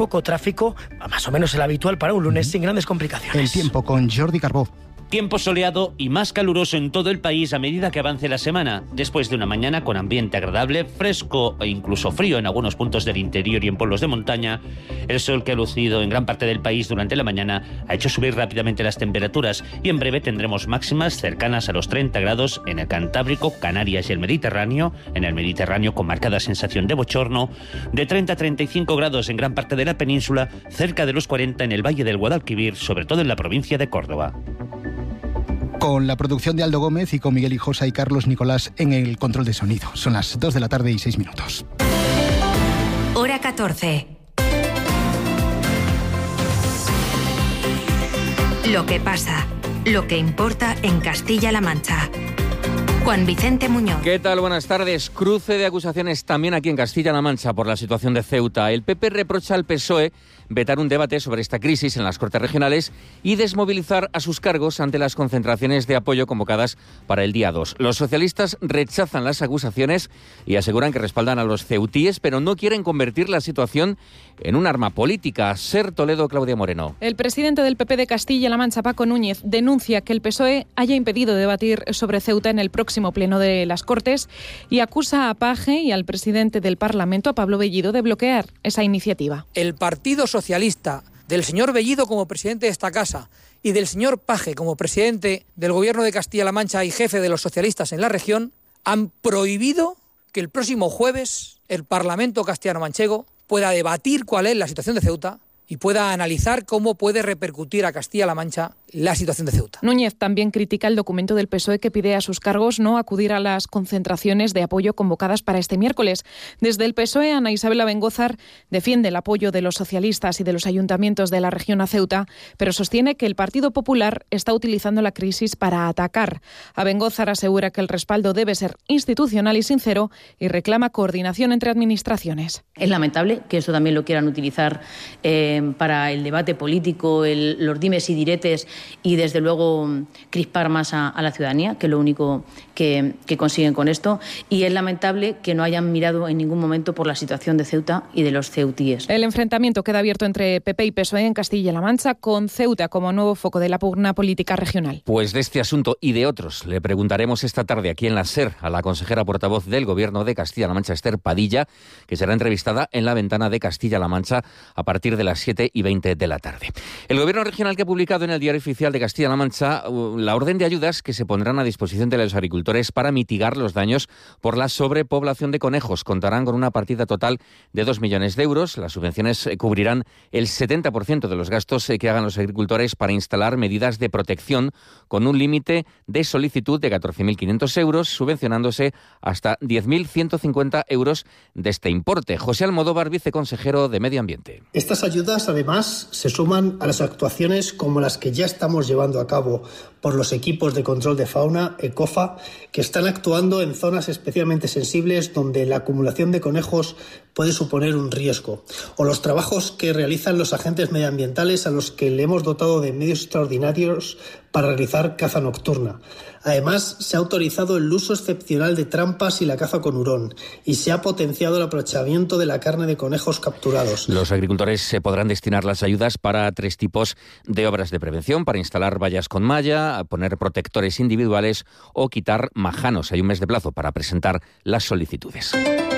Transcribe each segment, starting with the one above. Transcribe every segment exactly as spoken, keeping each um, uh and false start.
poco tráfico, más o menos el habitual para un lunes, sin grandes complicaciones. El tiempo con Jordi Carbó. Tiempo soleado y más caluroso en todo el país a medida que avance la semana. Después de una mañana con ambiente agradable, fresco e incluso frío en algunos puntos del interior y en pueblos de montaña, el sol que ha lucido en gran parte del país durante la mañana ha hecho subir rápidamente las temperaturas y en breve tendremos máximas cercanas a los treinta grados en el Cantábrico, Canarias y el Mediterráneo, en el Mediterráneo con marcada sensación de bochorno, de treinta a treinta y cinco grados en gran parte de la península, cerca de los cuarenta en el Valle del Guadalquivir, sobre todo en la provincia de Córdoba. Con la producción de Aldo Gómez y con Miguel Hijosa y Carlos Nicolás en el control de sonido. Son las dos de la tarde y seis minutos. Hora catorce. Lo que pasa, lo que importa en Castilla-La Mancha. Juan Vicente Muñoz. ¿Qué tal? Buenas tardes. Cruce de acusaciones también aquí en Castilla-La Mancha por la situación de Ceuta. El P P reprocha al P S O E vetar un debate sobre esta crisis en las Cortes Regionales y desmovilizar a sus cargos ante las concentraciones de apoyo convocadas para el día dos. Los socialistas rechazan las acusaciones y aseguran que respaldan a los ceutíes, pero no quieren convertir la situación en un arma política. Ser Toledo, Claudia Moreno. El presidente del P P de Castilla-La Mancha, Paco Núñez, denuncia que el P S O E haya impedido debatir sobre Ceuta en el próximo pleno de las Cortes y acusa a Paje y al presidente del Parlamento, a Pablo Bellido, de bloquear esa iniciativa. El Partido Socialista, del señor Bellido como presidente de esta casa y del señor Paje como presidente del Gobierno de Castilla-La Mancha y jefe de los socialistas en la región, han prohibido que el próximo jueves el Parlamento castellano-manchego pueda debatir cuál es la situación de Ceuta y pueda analizar cómo puede repercutir a Castilla-La Mancha la situación de Ceuta. Núñez también critica el documento del P S O E que pide a sus cargos no acudir a las concentraciones de apoyo convocadas para este miércoles. Desde el P S O E, Ana Isabel Abengózar defiende el apoyo de los socialistas y de los ayuntamientos de la región a Ceuta, pero sostiene que el Partido Popular está utilizando la crisis para atacar. Abengózar asegura que el respaldo debe ser institucional y sincero y reclama coordinación entre administraciones. Es lamentable que esto también lo quieran utilizar eh, para el debate político, el, los dimes y diretes y desde luego crispar más a, a la ciudadanía, que es lo único que, que consiguen con esto. Y es lamentable que no hayan mirado en ningún momento por la situación de Ceuta y de los ceutíes. El enfrentamiento queda abierto entre P P y P S O E en Castilla-La Mancha, con Ceuta como nuevo foco de la pugna política regional. Pues de este asunto y de otros le preguntaremos esta tarde aquí en la SER a la consejera portavoz del Gobierno de Castilla-La Mancha, Esther Padilla, que será entrevistada en la ventana de Castilla-La Mancha a partir de las siete y veinte de la tarde. El Gobierno regional que ha publicado en el Diario Oficial de Castilla-La Mancha la orden de ayudas que se pondrán a disposición de los agricultores para mitigar los daños por la sobrepoblación de conejos. Contarán con una partida total de dos millones de euros. Las subvenciones cubrirán el setenta por ciento de los gastos que hagan los agricultores para instalar medidas de protección, con un límite de solicitud de catorce mil quinientos euros, subvencionándose hasta diez mil ciento cincuenta euros de este importe. José Almodóvar, viceconsejero de Medio Ambiente. Estas ayudas, además, se suman a las actuaciones como las que ya estamos llevando a cabo por los equipos de control de fauna, ECOFA, que están actuando en zonas especialmente sensibles donde la acumulación de conejos puede suponer un riesgo, o los trabajos que realizan los agentes medioambientales a los que le hemos dotado de medios extraordinarios para realizar caza nocturna. Además, se ha autorizado el uso excepcional de trampas y la caza con hurón, y se ha potenciado el aprovechamiento de la carne de conejos capturados. Los agricultores se podrán destinar las ayudas para tres tipos de obras de prevención: para instalar vallas con malla, poner protectores individuales o quitar majanos. Hay un mes de plazo para presentar las solicitudes.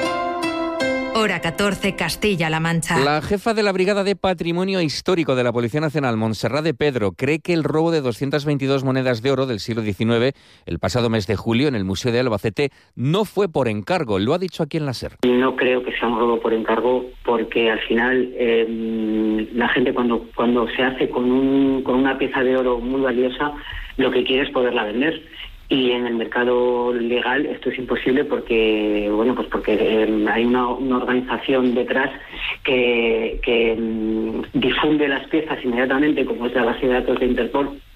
Hora catorce, Castilla-La Mancha. La jefa de la Brigada de Patrimonio Histórico de la Policía Nacional, Montserrat de Pedro, cree que el robo de doscientas veintidós monedas de oro del siglo diecinueve el pasado mes de julio en el Museo de Albacete no fue por encargo. Lo ha dicho aquí en la SER. No creo que sea un robo por encargo, porque al final eh, la gente cuando, cuando se hace con, un, con una pieza de oro muy valiosa, lo que quiere es poderla vender. Y en el mercado legal esto es imposible porque, bueno, pues porque eh, hay una, una organización detrás que, que um, difunde las piezas inmediatamente, como es la base de datos de Interpol,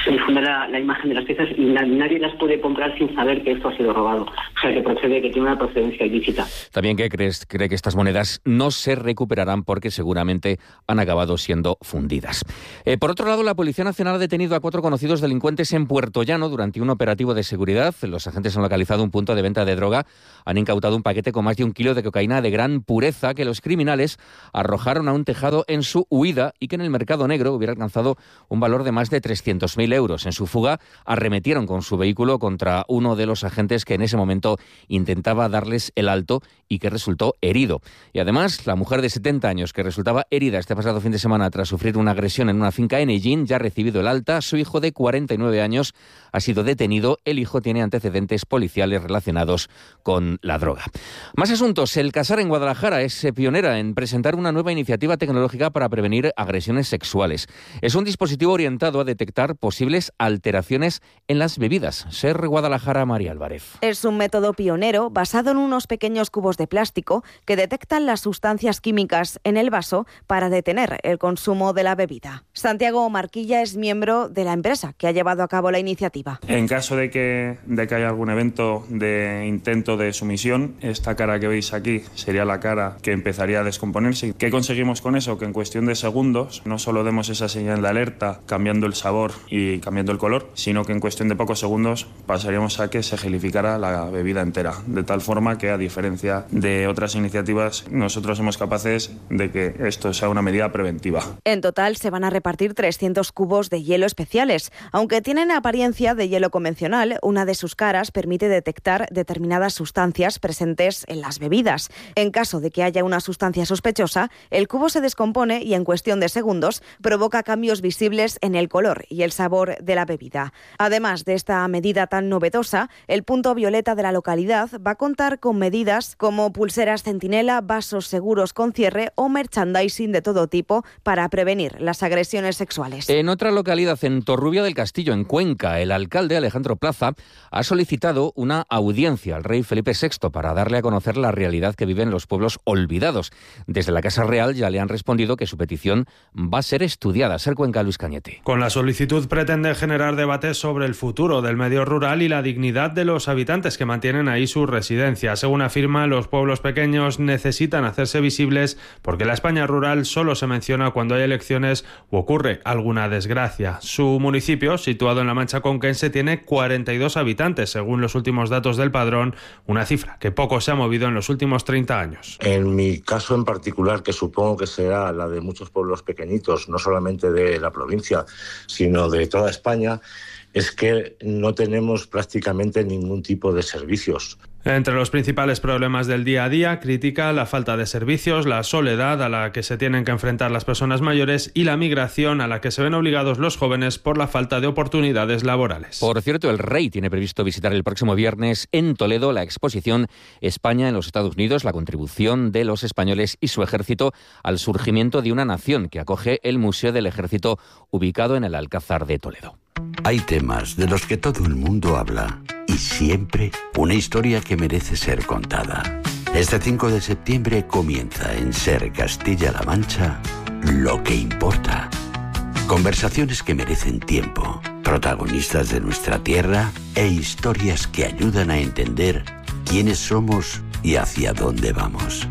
difunde la, la imagen de las piezas y na, nadie las puede comprar sin saber que esto ha sido robado. O sea, que procede, que tiene una procedencia ilícita. También que crees, cree que estas monedas no se recuperarán porque seguramente han acabado siendo fundidas. Eh, por otro lado, la Policía Nacional ha detenido a cuatro conocidos delincuentes en Puerto Llano durante un operativo de seguridad. Los agentes han localizado un punto de venta de droga, han incautado un paquete con más de un kilo de cocaína de gran pureza que los criminales arrojaron a un tejado en su huida y que en el mercado negro hubiera alcanzado un valor de más de trescientos mil euros. En su fuga arremetieron con su vehículo contra uno de los agentes que en ese momento intentaba darles el alto y que resultó herido. Y además, la mujer de setenta años que resultaba herida este pasado fin de semana tras sufrir una agresión en una finca en Ellín ya ha recibido el alta. Su hijo de cuarenta y nueve años ha sido detenido. El hijo tiene antecedentes policiales relacionados con la droga. Más asuntos. El CASAR en Guadalajara es pionera en presentar una nueva iniciativa tecnológica para prevenir agresiones sexuales. Es un dispositivo orientado a detectar posibles alteraciones en las bebidas. SER Guadalajara, María Álvarez. Es un método pionero basado en unos pequeños cubos de plástico que detectan las sustancias químicas en el vaso para detener el consumo de la bebida. Santiago Marquilla es miembro de la empresa que ha llevado a cabo la iniciativa. En caso de que, de que haya algún evento de intento de sumisión, esta cara que veis aquí sería la cara que empezaría a descomponerse. ¿Qué conseguimos con eso? Que en cuestión de segundos no solo demos esa señal de alerta cambiando el sabor y cambiando el color, sino que en cuestión de pocos segundos pasaríamos a que se gelificara la bebida entera, de tal forma que, a diferencia de otras iniciativas, nosotros somos capaces de que esto sea una medida preventiva. En total se van a repartir trescientos cubos de hielo especiales. Aunque tienen apariencia de hielo convencional, una de sus caras permite detectar determinadas sustancias presentes en las bebidas. En caso de que haya una sustancia sospechosa, el cubo se descompone y en cuestión de segundos provoca cambios visibles en el color y el sabor de la bebida. Además de esta medida tan novedosa, el punto violeta de la localidad va a contar con medidas como pulseras centinela, vasos seguros con cierre o merchandising de todo tipo para prevenir las agresiones sexuales. En otra localidad, en Torrubia del Castillo, en Cuenca, el alcalde Alejandro Plaza ha solicitado una audiencia al rey Felipe sexto para darle a conocer la realidad que viven los pueblos olvidados. Desde la Casa Real ya le han respondido que su petición va a ser estudiada. Ser Cuenca, Luis Cañete. Con la solicitud pretende generar debates sobre el futuro del medio rural y la dignidad de los habitantes que mantienen ahí su residencia. Según afirma, los pueblos pequeños necesitan hacerse visibles porque la España rural solo se menciona cuando hay elecciones u ocurre alguna desgracia. Su municipio, situado en la Mancha Conquense, tiene cuarenta y dos habitantes, según los últimos datos del padrón, una cifra que poco se ha movido en los últimos treinta años. En mi caso en particular, que supongo que será la de muchos pueblos pequeñitos, no solamente de la provincia, sino de toda España, es que no tenemos prácticamente ningún tipo de servicios. Entre los principales problemas del día a día, critica la falta de servicios, la soledad a la que se tienen que enfrentar las personas mayores y la migración a la que se ven obligados los jóvenes por la falta de oportunidades laborales. Por cierto, el rey tiene previsto visitar el próximo viernes en Toledo la exposición España en los Estados Unidos, la contribución de los españoles y su ejército al surgimiento de una nación, que acoge el Museo del Ejército ubicado en el Alcázar de Toledo. Hay temas de los que todo el mundo habla y siempre una historia que merece ser contada. Este cinco de septiembre comienza en SER Castilla-La Mancha Lo que importa. Conversaciones que merecen tiempo, protagonistas de nuestra tierra e historias que ayudan a entender quiénes somos y hacia dónde vamos.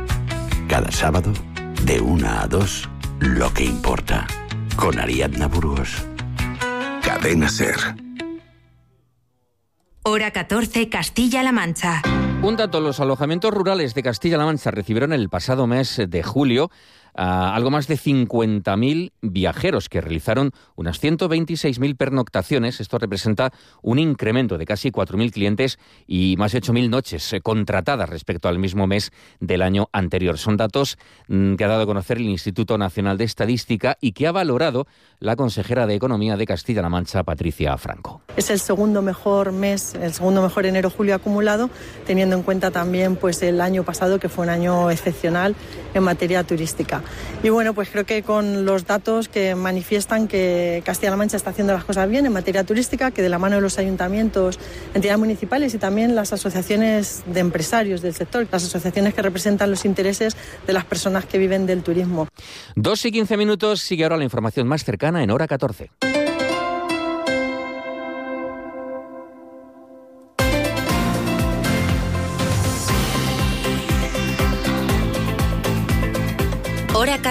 Cada sábado, de una a dos, Lo que importa, con Ariadna Burgos. Cadena SER. Hora catorce, Castilla-La Mancha. Un dato, los alojamientos rurales de Castilla-La Mancha recibieron el pasado mes de julio a algo más de cincuenta mil viajeros que realizaron unas ciento veintiséis mil pernoctaciones. Esto representa un incremento de casi cuatro mil clientes y más de ocho mil noches contratadas respecto al mismo mes del año anterior. Son datos mmm, que ha dado a conocer el Instituto Nacional de Estadística y que ha valorado la consejera de Economía de Castilla-La Mancha, Patricia Franco. Es el segundo mejor mes, el segundo mejor enero-julio acumulado, teniendo en cuenta también pues el año pasado, que fue un año excepcional en materia turística. Y bueno, pues creo que con los datos que manifiestan que Castilla-La Mancha está haciendo las cosas bien en materia turística, que de la mano de los ayuntamientos, entidades municipales y también las asociaciones de empresarios del sector, las asociaciones que representan los intereses de las personas que viven del turismo. Dos y quince minutos, sigue ahora la información más cercana en Hora catorce.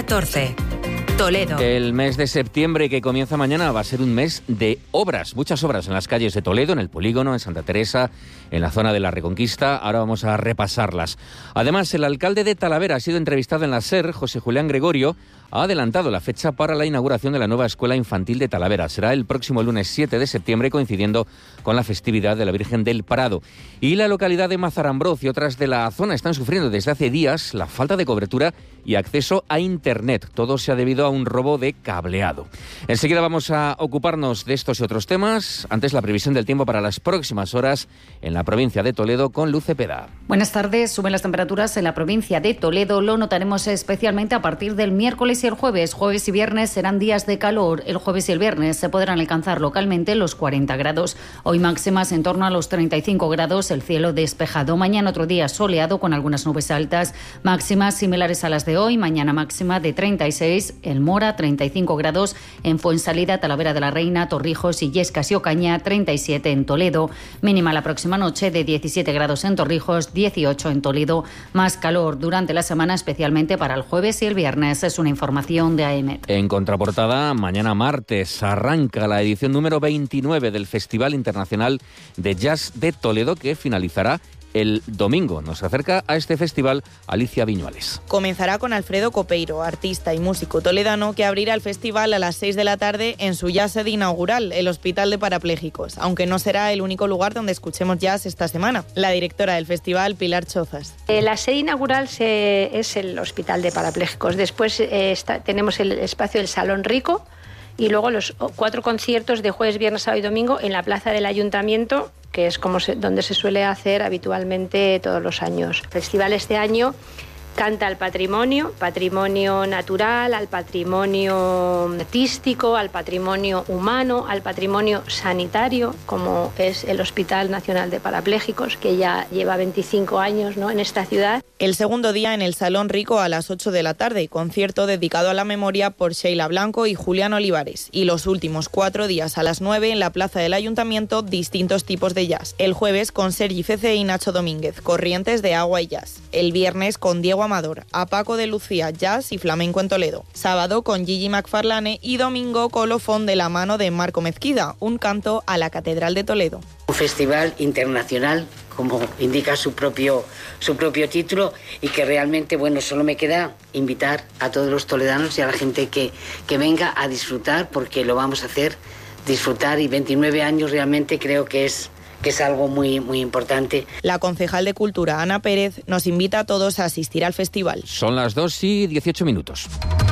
catorce. Toledo. El mes de septiembre que comienza mañana va a ser un mes de obras, muchas obras en las calles de Toledo, en el Polígono, en Santa Teresa, en la zona de la Reconquista. Ahora vamos a repasarlas. Además, el alcalde de Talavera ha sido entrevistado en la SER, José Julián Gregorio, ha adelantado la fecha para la inauguración de la nueva escuela infantil de Talavera. Será el próximo lunes siete de septiembre, coincidiendo con la festividad de la Virgen del Prado. Y la localidad de Mazarambroz y otras de la zona están sufriendo desde hace días la falta de cobertura y acceso a Internet. Todo se ha debido a un robo de cableado. Enseguida vamos a ocuparnos de estos y otros temas. Antes, la previsión del tiempo para las próximas horas en la provincia de Toledo con Luz Cepeda. Buenas tardes. Suben las temperaturas en la provincia de Toledo. Lo notaremos especialmente a partir del miércoles y el jueves. Jueves y viernes serán días de calor. El jueves y el viernes se podrán alcanzar localmente los cuarenta grados. Hoy máximas en torno a los treinta y cinco grados. El cielo despejado. Mañana otro día soleado con algunas nubes altas. Máximas similares a las de hoy. Mañana máxima de treinta y seis. El Mora, treinta y cinco grados. En Fuensalida, Talavera de la Reina, Torrijos, Illescas y Ocaña, treinta y siete en Toledo. Mínima la próxima noche de diecisiete grados en Torrijos, dieciocho en Toledo. Más calor durante la semana, especialmente para el jueves y el viernes. Es una información de A E M E T. En contraportada, mañana martes arranca la edición número veintinueve del Festival Internacional de Jazz de Toledo, que finalizará el domingo. Nos acerca a este festival Alicia Viñuales. Comenzará con Alfredo Copeiro, artista y músico toledano, que abrirá el festival a las seis de la tarde en su ya sede inaugural, el Hospital de Parapléjicos, aunque no será el único lugar donde escuchemos jazz esta semana. La directora del festival, Pilar Chozas. Eh, la sede inaugural se, es el Hospital de Parapléjicos. Después eh, está, tenemos el espacio del Salón Rico y luego los cuatro conciertos de jueves, viernes, sábado y domingo en la plaza del Ayuntamiento, que es como se, donde se suele hacer habitualmente todos los años. El festival este año canta al patrimonio, patrimonio natural, al patrimonio artístico, al patrimonio humano, al patrimonio sanitario, como es el Hospital Nacional de Parapléjicos, que ya lleva veinticinco años, ¿no?, en esta ciudad. El segundo día en el Salón Rico a las ocho de la tarde, concierto dedicado a la memoria por Sheila Blanco y Julián Olivares. Y los últimos cuatro días a las nueve en la plaza del Ayuntamiento, distintos tipos de jazz. El jueves con Sergi Fece y Nacho Domínguez, corrientes de agua y jazz. El viernes con Diego Amador, a Paco de Lucía, jazz y flamenco en Toledo. Sábado con Gigi McFarlane y domingo colofón de la mano de Marco Mezquida, un canto a la Catedral de Toledo. Un festival internacional, como indica su propio, su propio título, y que realmente, bueno, solo me queda invitar a todos los toledanos y a la gente que, que venga a disfrutar, porque lo vamos a hacer disfrutar, y veintinueve años realmente creo que es que es algo muy, muy importante. La concejal de Cultura, Ana Pérez, nos invita a todos a asistir al festival. Son las dos y dieciocho minutos.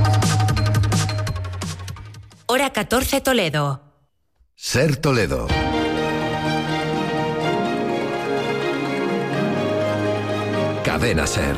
Hora catorce, Toledo. Ser Toledo. Cadena Ser.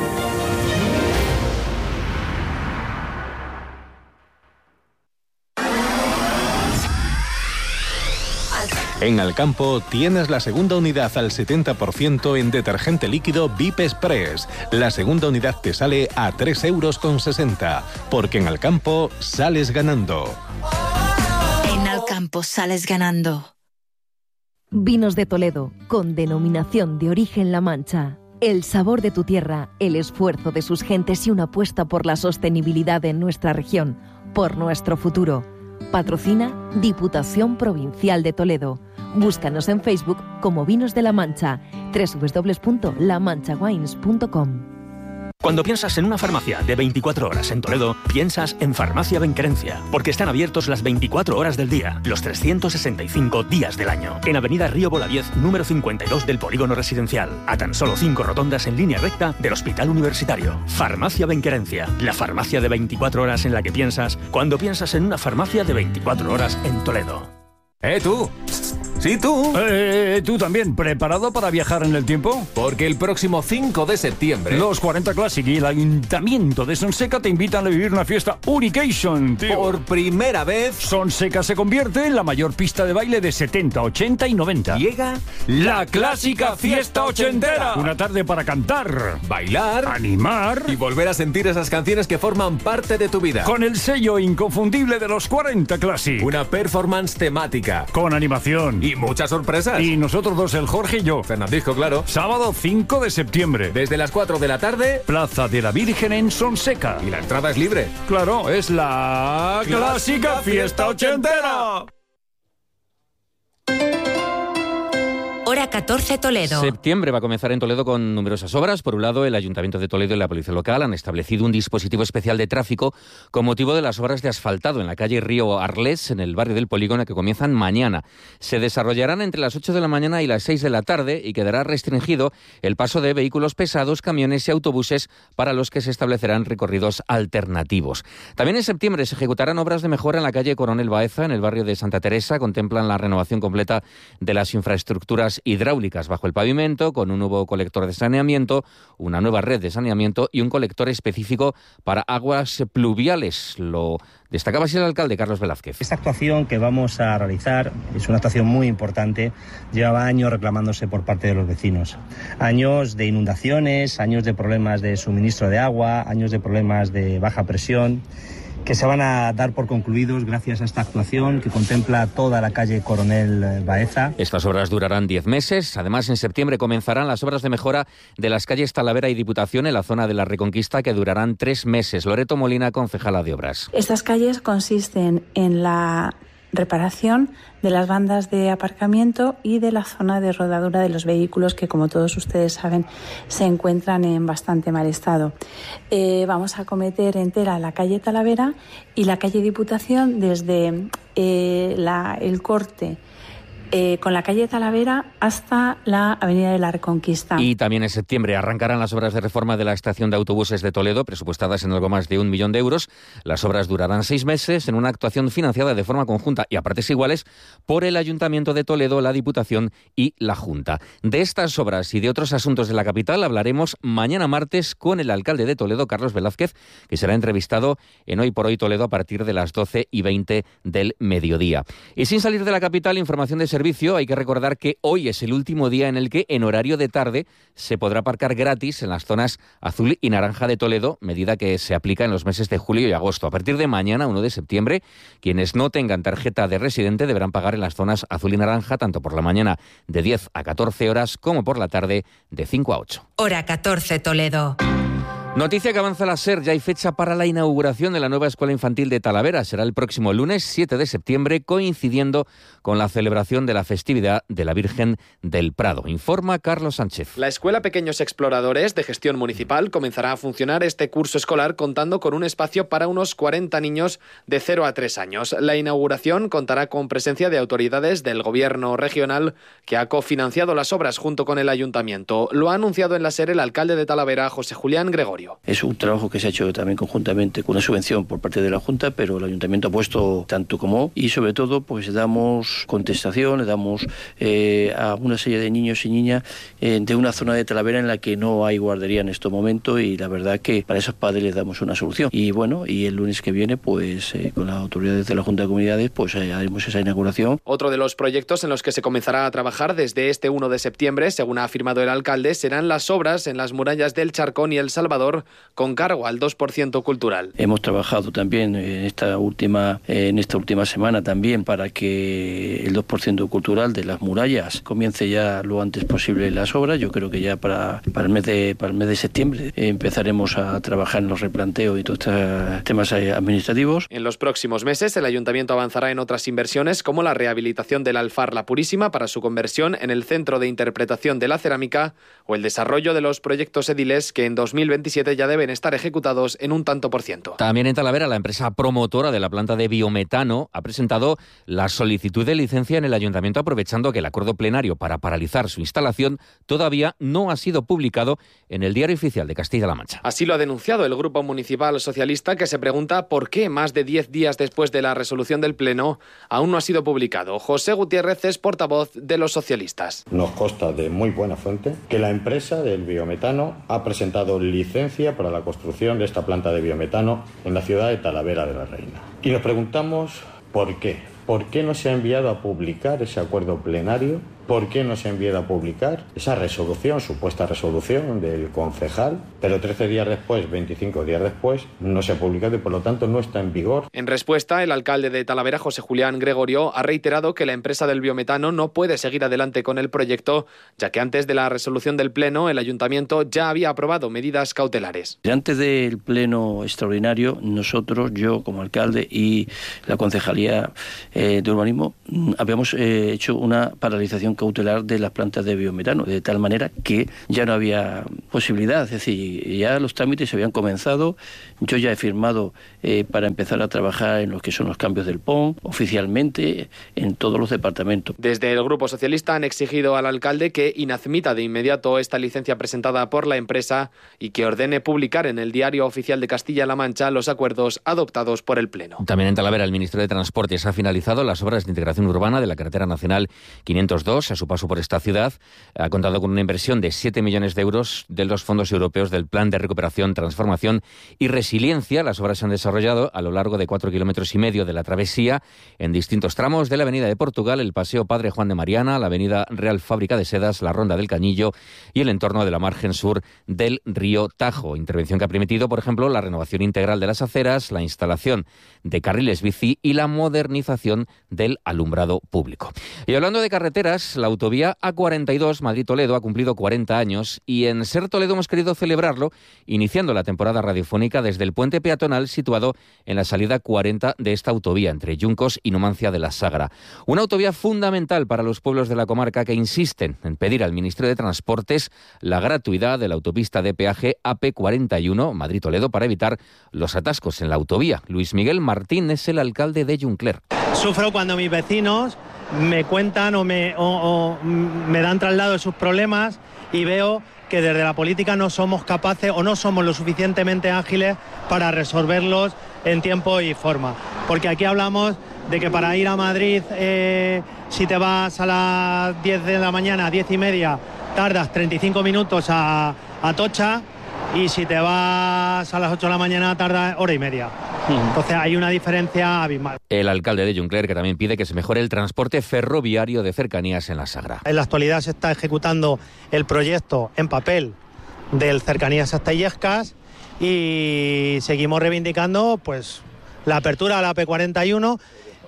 En Alcampo tienes la segunda unidad al setenta por ciento en detergente líquido V I P Express. La segunda unidad te sale a tres euros con sesenta, porque en Alcampo sales ganando. En Alcampo sales ganando. Vinos de Toledo, con denominación de origen La Mancha. El sabor de tu tierra, el esfuerzo de sus gentes y una apuesta por la sostenibilidad en nuestra región, por nuestro futuro. Patrocina Diputación Provincial de Toledo. Búscanos en Facebook como Vinos de La Mancha, doble u doble u doble u punto la mancha wines punto com. Cuando piensas en una farmacia de veinticuatro horas en Toledo, piensas en Farmacia Benquerencia, porque están abiertos las veinticuatro horas del día, los trescientos sesenta y cinco días del año. En Avenida Río Bolaviex, número cincuenta y dos del Polígono Residencial, a tan solo cinco rotondas en línea recta del Hospital Universitario. Farmacia Benquerencia, la farmacia de veinticuatro horas en la que piensas cuando piensas en una farmacia de veinticuatro horas en Toledo. ¡Eh, tú! Sí, tú. Eh, ¿Tú también preparado para viajar en el tiempo? Porque el próximo cinco de septiembre... Los cuarenta Classic y el Ayuntamiento de Sonseca te invitan a vivir una fiesta Unication, tío. Por primera vez... Sonseca se convierte en la mayor pista de baile de setenta, ochenta y noventa. Llega la clásica fiesta ochentera. Una tarde para cantar, bailar, animar y volver a sentir esas canciones que forman parte de tu vida. Con el sello inconfundible de los cuarenta Classic. Una performance temática. Con animación. Y Y muchas sorpresas. Y nosotros dos, el Jorge y yo. Fernandisco, claro. Sábado cinco de septiembre. Desde las cuatro de la tarde. Plaza de la Virgen en Sonseca. Y la entrada es libre. Claro, es la clásica fiesta ochentera. Hora catorce Toledo. Septiembre va a comenzar en Toledo con numerosas obras. Por un lado, el Ayuntamiento de Toledo y la Policía Local han establecido un dispositivo especial de tráfico con motivo de las obras de asfaltado en la calle Río Arlés, en el barrio del Polígono, que comienzan mañana. Se desarrollarán entre las ocho de la mañana y las seis de la tarde y quedará restringido el paso de vehículos pesados, camiones y autobuses, para los que se establecerán recorridos alternativos. También en septiembre se ejecutarán obras de mejora en la calle Coronel Baeza, en el barrio de Santa Teresa. Contemplan la renovación completa de las infraestructuras hidráulicas bajo el pavimento, con un nuevo colector de saneamiento, una nueva red de saneamiento y un colector específico para aguas pluviales. Lo destacaba así el alcalde Carlos Velázquez. Esta actuación que vamos a realizar es una actuación muy importante. Llevaba años reclamándose por parte de los vecinos. Años de inundaciones, años de problemas de suministro de agua, años de problemas de baja presión, que se van a dar por concluidos gracias a esta actuación que contempla toda la calle Coronel Baeza. Estas obras durarán diez meses. Además, en septiembre comenzarán las obras de mejora de las calles Talavera y Diputación en la zona de la Reconquista, que durarán tres meses. Loreto Molina, concejala de Obras. Estas calles consisten en la reparación de las bandas de aparcamiento y de la zona de rodadura de los vehículos, que, como todos ustedes saben, se encuentran en bastante mal estado. Eh, vamos a acometer entera la calle Talavera y la calle Diputación desde eh, la, el corte Eh, con la calle Talavera hasta la avenida de la Reconquista. Y también en septiembre arrancarán las obras de reforma de la estación de autobuses de Toledo, presupuestadas en algo más de un millón de euros. Las obras durarán seis meses en una actuación financiada de forma conjunta y a partes iguales por el Ayuntamiento de Toledo, la Diputación y la Junta. De estas obras y de otros asuntos de la capital hablaremos mañana martes con el alcalde de Toledo, Carlos Velázquez, que será entrevistado en Hoy por Hoy Toledo a partir de las doce y veinte del mediodía. Y sin salir de la capital, información de servicio. Hay que recordar que hoy es el último día en el que, en horario de tarde, se podrá aparcar gratis en las zonas azul y naranja de Toledo, medida que se aplica en los meses de julio y agosto. A partir de mañana, uno de septiembre, quienes no tengan tarjeta de residente deberán pagar en las zonas azul y naranja, tanto por la mañana de diez a catorce horas como por la tarde de cinco a ocho. Hora catorce Toledo. Noticia que avanza la SER. Ya hay fecha para la inauguración de la nueva escuela infantil de Talavera. Será el próximo lunes siete de septiembre, coincidiendo con la celebración de la festividad de la Virgen del Prado. Informa Carlos Sánchez. La Escuela Pequeños Exploradores de Gestión Municipal comenzará a funcionar este curso escolar contando con un espacio para unos cuarenta niños de cero a tres años. La inauguración contará con presencia de autoridades del Gobierno regional, que ha cofinanciado las obras junto con el Ayuntamiento. Lo ha anunciado en la SER el alcalde de Talavera, José Julián Gregorio. Es un trabajo que se ha hecho también conjuntamente con una subvención por parte de la Junta, pero el Ayuntamiento ha puesto tanto como, y sobre todo pues damos contestación, le damos eh, a una serie de niños y niñas eh, de una zona de Talavera en la que no hay guardería en este momento, y la verdad que para esos padres les damos una solución. Y bueno, y el lunes que viene pues eh, con las autoridades de la Junta de Comunidades pues eh, haremos esa inauguración. Otro de los proyectos en los que se comenzará a trabajar desde este uno de septiembre, según ha afirmado el alcalde, serán las obras en las murallas del Charcón y El Salvador, con cargo al dos por ciento cultural. Hemos trabajado también en esta última en esta última semana también para que el dos por ciento cultural de las murallas comience ya lo antes posible las obras. Yo creo que ya para, para, el, mes de, para el mes de septiembre empezaremos a trabajar en los replanteos y todos estos temas administrativos. En los próximos meses el Ayuntamiento avanzará en otras inversiones, como la rehabilitación del Alfar La Purísima para su conversión en el Centro de Interpretación de la Cerámica, o el desarrollo de los proyectos ediles que en dos mil veintisiete ya deben estar ejecutados en un tanto por ciento. También en Talavera, la empresa promotora de la planta de biometano ha presentado la solicitud de licencia en el Ayuntamiento, aprovechando que el acuerdo plenario para paralizar su instalación todavía no ha sido publicado en el Diario Oficial de Castilla-La Mancha. Así lo ha denunciado el Grupo Municipal Socialista, que se pregunta por qué, más de diez días después de la resolución del Pleno, aún no ha sido publicado. José Gutiérrez es portavoz de los socialistas. Nos consta de muy buena fuente que la empresa del biometano ha presentado licencia para la construcción de esta planta de biometano en la ciudad de Talavera de la Reina. Y nos preguntamos por qué. ¿Por qué no se ha enviado a publicar ese acuerdo plenario ¿Por qué no se envía a publicar esa resolución, supuesta resolución del concejal? Pero trece días después, veinticinco días después, no se ha publicado y por lo tanto no está en vigor. En respuesta, el alcalde de Talavera, José Julián Gregorio, ha reiterado que la empresa del biometano no puede seguir adelante con el proyecto, ya que antes de la resolución del Pleno, el Ayuntamiento ya había aprobado medidas cautelares. Antes del Pleno extraordinario, nosotros, yo como alcalde y la Concejalía eh, de Urbanismo, habíamos eh, hecho una paralización cautelar de las plantas de biometano, de tal manera que ya no había posibilidad, es decir, ya los trámites se habían comenzado, yo ya he firmado eh, para empezar a trabajar en lo que son los cambios del P O N, oficialmente en todos los departamentos. Desde el Grupo Socialista han exigido al alcalde que inadmita de inmediato esta licencia presentada por la empresa y que ordene publicar en el Diario Oficial de Castilla-La Mancha los acuerdos adoptados por el Pleno. También en Talavera, el Ministerio de Transportes ha finalizado las obras de integración urbana de la carretera nacional quinientos dos. A su paso por esta ciudad ha contado con una inversión de siete millones de euros de los fondos europeos del Plan de Recuperación, Transformación y Resiliencia. Las obras se han desarrollado a lo largo de cuatro kilómetros y medio de la travesía en distintos tramos de la Avenida de Portugal, el Paseo Padre Juan de Mariana, la Avenida Real Fábrica de Sedas, la Ronda del Cañillo y el entorno de la margen sur del río Tajo. Intervención que ha permitido, por ejemplo, la renovación integral de las aceras, la instalación de carriles bici y la modernización del alumbrado público. Y hablando de carreteras, la autovía A cuarenta y dos Madrid-Toledo ha cumplido cuarenta años y en Ser Toledo hemos querido celebrarlo iniciando la temporada radiofónica desde el puente peatonal situado en la salida cuarenta de esta autovía entre Yuncos y Numancia de la Sagra. Una autovía fundamental para los pueblos de la comarca que insisten en pedir al Ministerio de Transportes la gratuidad de la autopista de peaje A P cuarenta y uno Madrid-Toledo para evitar los atascos en la autovía. Luis Miguel Martín es el alcalde de Juncler. Sufro cuando mis vecinos me cuentan o me, o, o me dan traslado de sus problemas y veo que desde la política no somos capaces o no somos lo suficientemente ágiles para resolverlos en tiempo y forma. Porque aquí hablamos de que para ir a Madrid, eh, si te vas a las diez de la mañana, diez y media, tardas treinta y cinco minutos a, a Tocha, y si te vas a las ocho de la mañana tarda hora y media. Entonces hay una diferencia abismal. El alcalde de Juncler, que también pide que se mejore el transporte ferroviario de cercanías en la Sagra. En la actualidad se está ejecutando el proyecto en papel del Cercanías hasta Illescas y seguimos reivindicando pues la apertura a la A P cuarenta y uno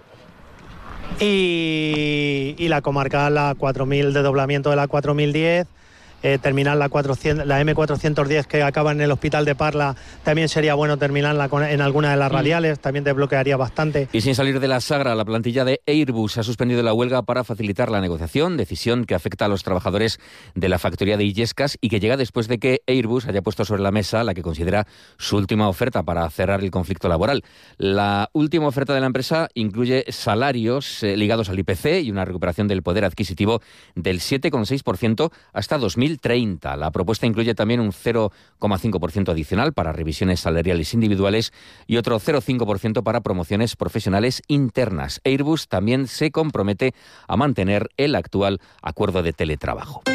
y, y la comarcal, la cuatro mil, desdoblamiento de la cuatro mil diez. Eh, terminar la, cuatrocientos, la M cuatrocientos diez que acaba en el Hospital de Parla, también sería bueno terminarla con, en alguna de las radiales, también desbloquearía bastante. Y sin salir de la Sagra, la plantilla de Airbus ha suspendido la huelga para facilitar la negociación, decisión que afecta a los trabajadores de la factoría de Illescas y que llega después de que Airbus haya puesto sobre la mesa la que considera su última oferta para cerrar el conflicto laboral. La última oferta de la empresa incluye salarios eh, ligados al I P C y una recuperación del poder adquisitivo del siete coma seis por ciento hasta dos mil treinta. La propuesta incluye también un cero coma cinco por ciento adicional para revisiones salariales individuales y otro cero coma cinco por ciento para promociones profesionales internas. Airbus también se compromete a mantener el actual acuerdo de teletrabajo.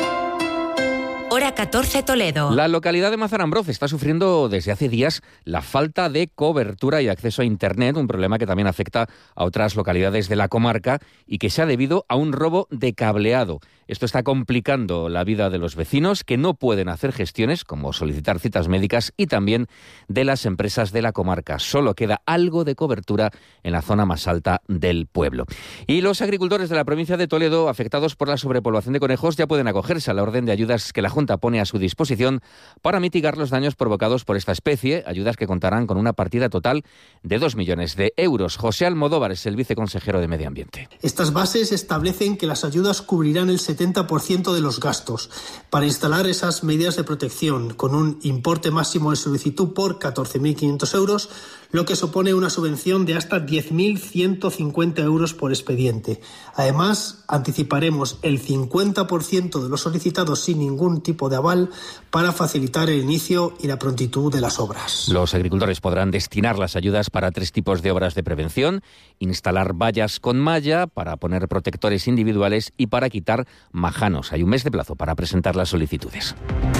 Hora catorce Toledo. La localidad de Mazarambroz está sufriendo desde hace días la falta de cobertura y acceso a Internet, un problema que también afecta a otras localidades de la comarca y que se ha debido a un robo de cableado. Esto está complicando la vida de los vecinos que no pueden hacer gestiones como solicitar citas médicas y también de las empresas de la comarca. Solo queda algo de cobertura en la zona más alta del pueblo. Y los agricultores de la provincia de Toledo, afectados por la sobrepoblación de conejos, ya pueden acogerse a la orden de ayudas que la Junta pone a su disposición para mitigar los daños provocados por esta especie, ayudas que contarán con una partida total de dos millones de euros. José Almodóvar es el viceconsejero de Medio Ambiente. Estas bases establecen que las ayudas cubrirán el setenta por ciento de los gastos para instalar esas medidas de protección, con un importe máximo de solicitud por catorce mil quinientos euros, lo que supone una subvención de hasta diez mil ciento cincuenta euros por expediente. Además, anticiparemos el cincuenta por ciento de los solicitados sin ningún tipo de aval para facilitar el inicio y la prontitud de las obras. Los agricultores podrán destinar las ayudas para tres tipos de obras de prevención: instalar vallas con malla, para poner protectores individuales y para quitar majanos. Hay un mes de plazo para presentar las solicitudes.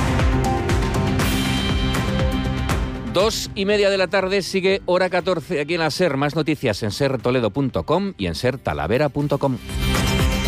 Dos y media de la tarde, sigue Hora catorce aquí en la SER. Más noticias en ser toledo punto com y en ser talavera punto com.